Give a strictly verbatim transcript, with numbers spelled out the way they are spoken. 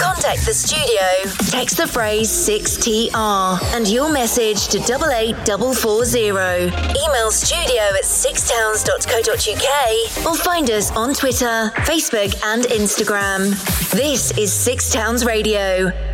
contact the studio, text the phrase six T R and your message to double eight four four zero. Email studio at six towns dot co dot uk or find us on Twitter, Facebook and Instagram. This is Six Towns Radio.